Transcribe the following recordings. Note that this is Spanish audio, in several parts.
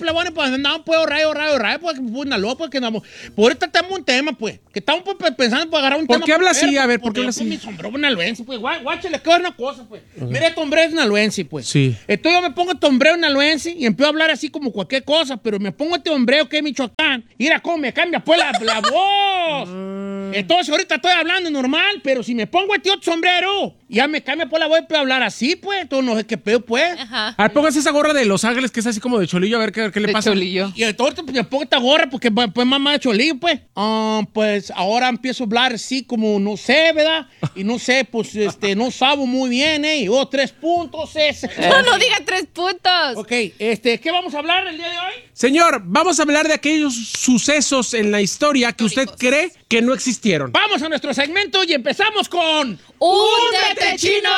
bueno, pues andamos, pues, rayo, pues, una loca, pues, que andamos. Por ahorita tenemos un tema, pues, que estamos pues, pensando para agarrar un tema. ¿Por qué habla así? A ver, ¿por qué habla así? Mi sombrero sinaloense, pues, guáchale, que es una cosa, pues. Mira, este hombre es sinaloense, pues. Sí. Entonces yo me pongo este hombrero sinaloense y empiezo a hablar así como cualquier cosa, pero me pongo este hombrero que es Michoacán. Mira cómo me cambia, pues, la voz. Entonces ahorita estoy hablando normal, pero si me pongo este otro sombrero, ya me cambia, pues, la voz para hablar así, pues. Entonces no sé qué pedo, pues. Ajá. A ver, póngase esa gorra de Los Ángeles que es así como de cholillo, a ver qué le pasa. Cholillo. Y entonces me pongo esta gorra porque pues mamá de cholillo, pues. Pues ahora empiezo a hablar así como no sé, ¿verdad? Y no sé, pues no sabo muy bien, ¿eh? 3 puntos. No diga 3 puntos. Ok, ¿qué vamos a hablar el día de hoy? Señor, vamos a hablar de aquellos sucesos en la historia que usted cree que no existieron. Vamos a nuestro segmento y empezamos con... ¡Úndete, Chino!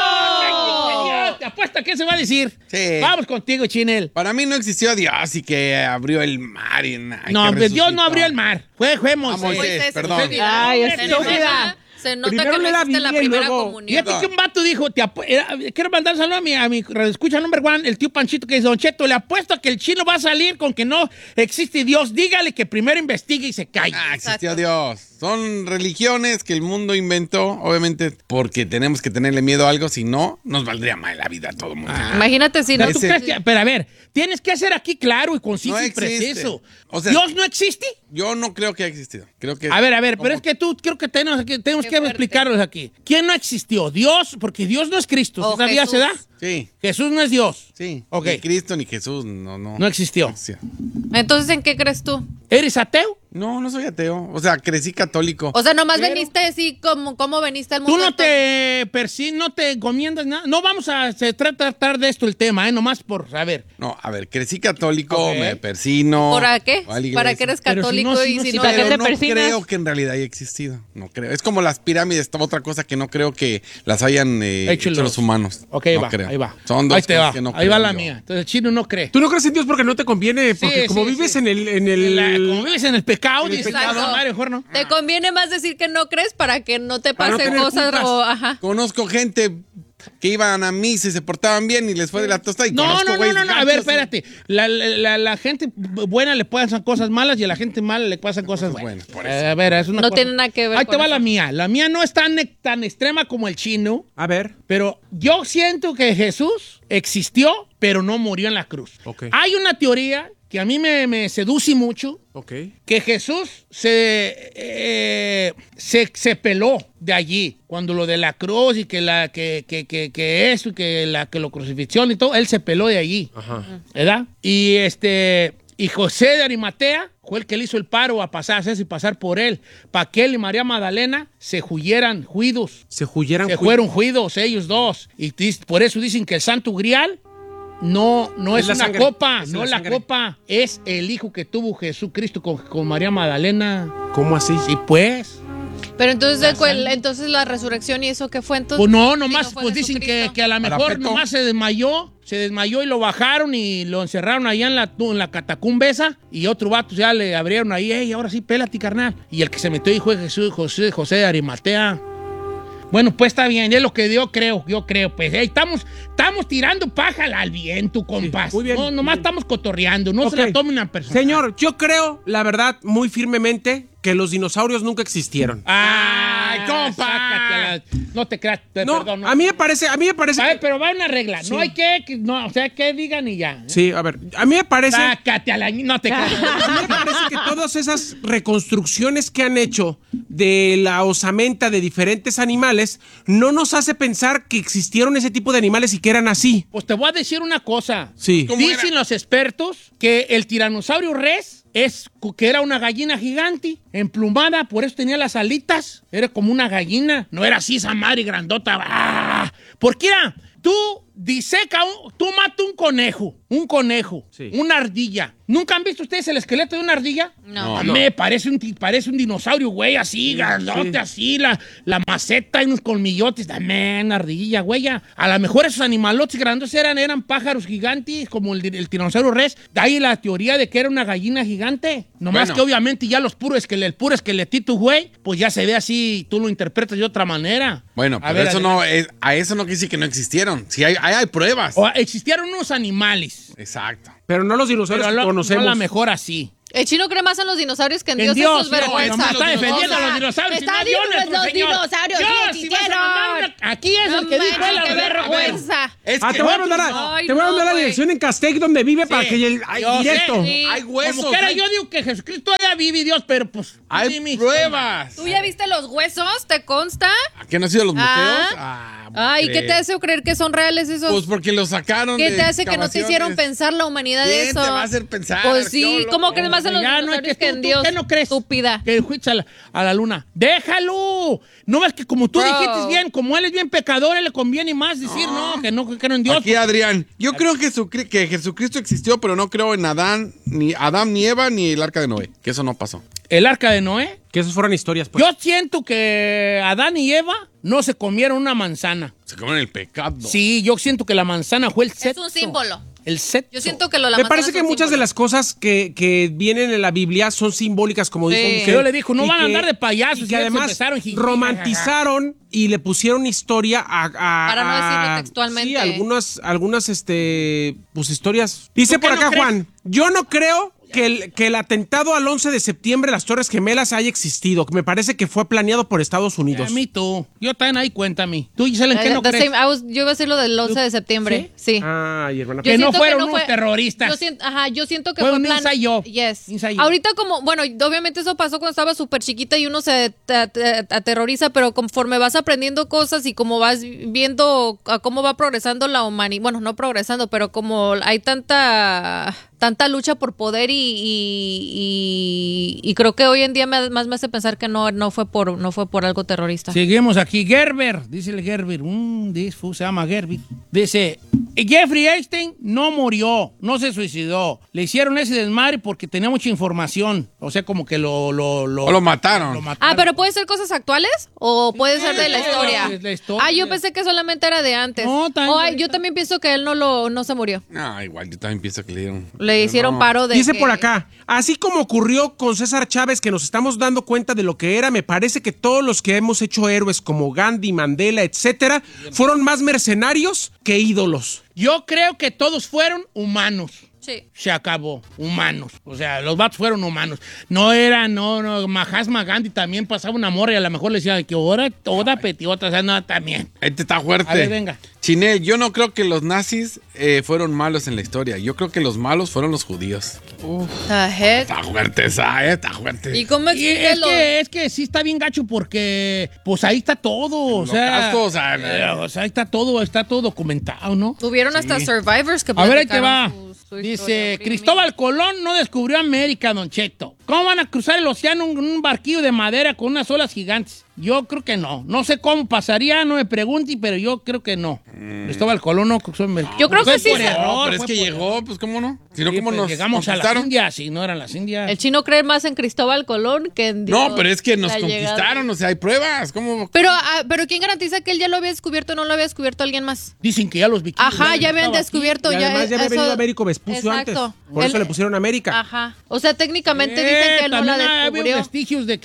Te apuesto que se va a decir. Sí. Vamos contigo, Chinel. Para mí no existió Dios y que abrió el mar. No, pues Dios no abrió el mar. Fue Moisés. Moisés, perdón. Ay, estúpida. Se nota Primero que no lee la existe la Biblia y primera luego- comunión. Fíjate que un vato dijo, quiero mandar un saludo a mi escucha number one, el tío Panchito, que dice, Don Cheto, le apuesto a que el chino va a salir con que no existe Dios. Dígale que primero investigue y se calle. Existió Dios. Son religiones que el mundo inventó, obviamente, porque tenemos que tenerle miedo a algo, si no, nos valdría mal la vida a todo el mundo. Imagínate si no. Pero, ¿tú crees que, pero a ver, tienes que hacer aquí claro y conciso No y existe. preciso. O sea, ¿Dios no existe? Yo no creo que haya existido. Creo que A ver, pero como- es que tú creo que tenemos que fuerte. explicarlos aquí. ¿Quién no existió? Dios, porque Dios no es Cristo. O ¿Todavía se da? Jesús. Sí, Jesús no es Dios. sí. Ok. Ni Cristo ni Jesús, no. No existió. existió. Entonces, ¿en qué crees tú? ¿Eres ateo? No soy ateo. O sea, crecí católico. O sea, nomás Pero- veniste así como veniste al Tú mundo. no te encomiendas nada. No vamos a tratar de esto el tema, nomás por saber. No, a ver, crecí católico, Ok. me persino. ¿Para qué? voy a la iglesia. ¿Para qué eres Pero si católico no, y si si no, no? si Pero te no creo que en realidad haya existido. No creo. Es como las pirámides, otra cosa que no creo que las hayan hecho los humanos. Ok, No va, creo. ahí va. Son dos ahí te cosas va. que no Ahí va creo la yo. mía. Entonces el chino no cree. Tú no crees en Dios porque no te conviene, porque Sí, como sí, vives sí. en el... Como vives en el pecado, En el dice pecado. la madre, mejor no. Te conviene más decir que no crees para que no te Para no pasen tener cosas culpas. o ajá. Conozco gente que iban a misa y se portaban bien y les fue de la tostada. Y No. conozco güeyes A ver, gachos y- espérate. La gente buena le pasan cosas malas y a la gente mala le pasan cosas buenas. Por A ver, es una No cosa. tiene nada que ver Ahí con te va eso. la mía. La mía no es tan extrema como el chino, A ver. pero yo siento que Jesús existió, pero no murió en la cruz. Ok. Hay una teoría que a mí me seduce mucho, Ok. que Jesús se peló de allí cuando lo de la cruz y que eso y que lo crucifixión y todo, él se peló de allí, Ajá. ¿verdad? Y José de Arimatea fue el que le hizo el paro a hacerse pasar por él, para que él y María Magdalena se huyeran juidos. Se huyeran. Se fueron juidos ellos dos. Y por eso dicen que el Santo Grial no es Es la una sangre. copa, Es no la la sangre. copa, es el hijo que tuvo Jesucristo con María Magdalena. ¿Cómo así? Sí, pues. Pero entonces, entonces la resurrección y eso qué fue entonces. Pues no, Si nomás, fue pues dicen Jesucristo. que a lo mejor Parapeto. nomás se desmayó y lo bajaron y lo encerraron allá en la catacumba esa, y otro vato ya le abrieron ahí, ey, ahora sí, pélate, carnal. Y el que se metió ahí fue José de Arimatea. Bueno, pues está bien, es lo que yo creo, pues estamos tirando paja al viento, compas. muy bien. No, nomás estamos cotorreando, no Ok. se la tomen a persona. Señor, yo creo, la verdad, muy firmemente, que los dinosaurios nunca existieron. ¡Ay, compa! No te creas, No, perdón. a mí me parece A ver, pero va una regla, Sí. no hay o sea, que digan y ya. Sí, a ver, a mí me parece... Sácate no te creas. A mí me parece que todas esas reconstrucciones que han hecho de la osamenta de diferentes animales no nos hace pensar que existieron ese tipo de animales y que eran así. Pues te voy a decir una cosa. Sí. ¿Cómo Dicen era? los expertos que el tiranosaurio Rex que era una gallina gigante, emplumada, por eso tenía las alitas. Era como una gallina. No era así esa madre grandota. ¡Ah! Porque era, tú tú matas un conejo, Sí. una ardilla. ¿Nunca han visto ustedes el esqueleto de una ardilla? No. A mí me parece un dinosaurio, güey, así, grandote, sí. así, la maceta y unos colmillotes. Dame una ardilla, güey. A lo mejor esos animalotes grandes eran pájaros gigantes, como el tiranosaurio Rex. De ahí la teoría de que era una gallina gigante. Nomás Bueno. que obviamente ya el puro esqueletito, güey, pues ya se ve así, tú lo interpretas de otra manera. Bueno, A pero ver, eso adelante. a eso no quiere decir que no existieron. Sí, hay pruebas. Existieron unos animales. Exacto. Pero no los dinosaurios que conocemos. No la mejor así. El chino cree más en los dinosaurios que en En Dios. Dios, Eso es vergüenza. nomás está defendiendo a los dinosaurios. Está y no Dios, diciendo nuestro los Señor. dinosaurios Dios, sí si vas a existieron. mandar aquí es el que dijo manches, la qué verdad. vergüenza. Es Te que voy a mandar a, Ay, te voy a no, mandar la güey. dirección en Castec donde vive para que yo directo. sé, Sí. hay huesos. Como quiera, yo digo que Jesucristo todavía vive, Dios, pero pues... Hay dime. pruebas. ¿Tú ya viste los huesos? ¿Te consta? ¿A qué no han sido los museos? Ay, ¿qué te hace creer que son reales esos? Pues porque los sacaron ¿Qué de te hace que no te hicieron excavaciones. pensar la humanidad de ¿Quién eso? te va a hacer pensar, Pues sí, arqueólogo? ¿cómo crees más en los Ya no hay dinosaurios que que en Dios? ¿Qué no crees? Estúpida. Que fuiste a la luna. ¡Déjalo! No ves que como tú Bro. dijiste bien, como él es bien pecador, él le conviene más decir que no en Dios. Aquí Adrián, yo creo que Jesucristo existió, pero no creo en Adán, ni Eva, ni el arca de Noé. Que eso no pasó. El arca de Noé. Que esas fueron historias, pues. Yo siento que Adán y Eva no se comieron una manzana. Se comen el pecado. Sí, yo siento que la manzana fue el Es sexto. un símbolo. El sexto. Yo siento que la Me parece que muchas de las cosas que vienen en la Biblia son simbólicas, como Sí. dice Que usted. Dios le dijo, no Y van a andar de payasos, Y y que ya se además empezaron jiji, romantizaron y le pusieron historia Para no decirlo textualmente. Sí, algunas pues historias. Dice ¿Tú qué por acá no crees? Juan, yo no creo que el atentado al 11 de septiembre, las Torres Gemelas, haya existido. Me parece que fue planeado por Estados Unidos. A mí tú. Yo también ahí cuenta a mí. Tú, Gisela, ¿en qué no The crees? same- yo iba a decir lo del 11 de septiembre. Sí. Ay, hermana. Que Yo no siento fueron no unos fue- terroristas. Yo siento que Fue fue un plan. ensayo. Yes. Ensayo. Ahorita como, bueno, obviamente eso pasó cuando estaba súper chiquita y uno se aterroriza, pero conforme vas aprendiendo cosas y como vas viendo a cómo va progresando la humanidad, bueno, no progresando, pero como hay tanta lucha por poder y creo que hoy en día más me hace pensar que no fue por algo terrorista. Seguimos aquí. Gerber, dice el Gerber. Se llama Gerber. Dice, Jeffrey Epstein no murió, no se suicidó. Le hicieron ese desmadre porque tenía mucha información. O sea, como que O lo mataron. Ah, pero puede ser cosas actuales o puede ser de la historia. de la historia. Ah, yo pensé que solamente era de antes. No, también Yo ahorita. también pienso que él no se murió. No, igual, yo también pienso que le dieron. Le hicieron paro de Dice que- por acá, así como ocurrió con César Chávez, que nos estamos dando cuenta de lo que era, me parece que todos los que hemos hecho héroes como Gandhi, Mandela, etcétera, fueron más mercenarios que ídolos. Yo creo que todos fueron humanos. Sí. Se acabó. Humanos. O sea, los vatos fueron humanos. No Mahatma Gandhi también pasaba una morra y a lo mejor le decía que ahora toda petiota. O sea, no, también. Este está fuerte. A ver, venga. Chinel, yo no creo que los nazis fueron malos en la historia. Yo creo que los malos fueron los judíos. The heck? Está fuerte esa, está fuerte. ¿Y cómo Y explicas es que sí está bien gacho porque pues ahí está todo. O sea, Holocausto, o sea, ahí está todo documentado, ¿no? Tuvieron hasta survivors que A ver, ahí te va. platicaron su Dice, historia. Cristóbal Colón no descubrió América, Don Cheto. ¿Cómo van a cruzar el océano en un barquillo de madera con unas olas gigantes? Yo creo que no. No sé cómo pasaría, no me pregunte, pero yo creo que no. Cristóbal Colón no cruzó América. Yo creo Fue que sí por se- error, pero es fue que por llegó, pues cómo no. Si no, Sí, ¿cómo pues, nos llegamos a las conquistaron? Indias, si no eran las Indias. El chino cree más en Cristóbal Colón que en Dios. No, pero es que nos La llegada. conquistaron, o sea, hay pruebas. ¿Cómo? Pero ¿quién garantiza que él ya lo había descubierto o no lo había descubierto alguien más? Dicen que ya los vikingos. Ajá, ya habían estaban aquí. descubierto. Y además ya había eso- venido Américo Vespucio Exacto. antes. Por eso Él- le pusieron América. Ajá. O sea, técnicamente dicen que él no la también había descubrió. vestigios de que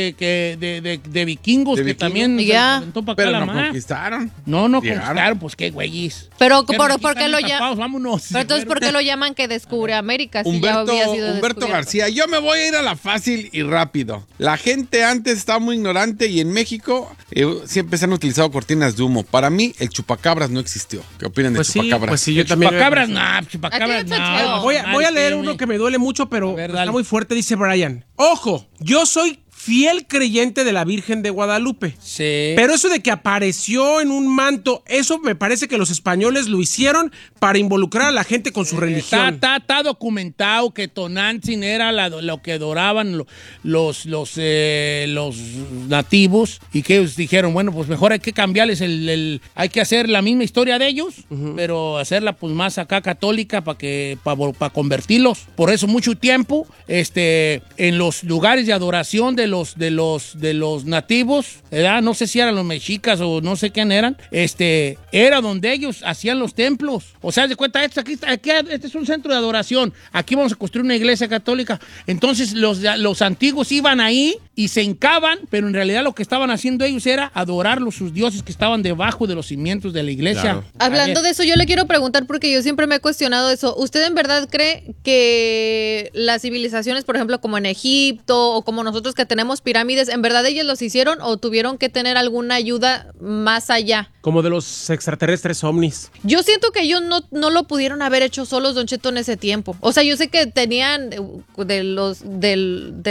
de vikingos De que vikingos. también Ya. se aventó para acá Pero la no mar. conquistaron. No Llegaron. conquistaron, pues qué güeyes. Pero ¿Qué ¿por qué lo llaman? Vámonos. Pero entonces, ¿por qué lo llaman que descubre América si ya Humberto, había sido Humberto descubierto? García, yo me voy a ir a la fácil y rápido. La gente antes estaba muy ignorante y en México siempre se han utilizado cortinas de humo. Para mí, el chupacabras no existió. ¿Qué opinan de Pues sí, chupacabras? pues sí, yo también. Chupacabras, no, chupacabras, A ti no te no. feo. Voy a leer uno que me duele mucho, pero ver, está dale. muy fuerte, dice Brian. Ojo, yo soy fiel creyente de la Virgen de Guadalupe. Sí. Pero eso de que apareció en un manto, eso me parece que los españoles lo hicieron para involucrar a la gente con su religión. Está documentado que Tonantzin era lo que adoraban los nativos y que ellos dijeron, bueno, pues mejor hay que cambiarles hay que hacer la misma historia de ellos, pero hacerla pues más acá católica para convertirlos. Por eso mucho tiempo en los lugares de adoración de los nativos, ¿verdad? No sé si eran los mexicas o no sé quién eran, era donde ellos hacían los templos. O sea, haz de cuenta, este es un centro de adoración. Aquí vamos a construir una iglesia católica. Entonces, los antiguos iban ahí y se hincaban, pero en realidad lo que estaban haciendo ellos era adorar sus dioses que estaban debajo de los cimientos de la iglesia. Claro. Hablando de eso, yo le quiero preguntar porque yo siempre me he cuestionado eso. ¿Usted en verdad cree que las civilizaciones, por ejemplo, como en Egipto o como nosotros que tenemos pirámides, en verdad ellos los hicieron o tuvieron que tener alguna ayuda más allá? Como de los extraterrestres ovnis. Yo siento que ellos no lo pudieron haber hecho solos, Don Cheto, en ese tiempo. O sea, yo sé que tenían de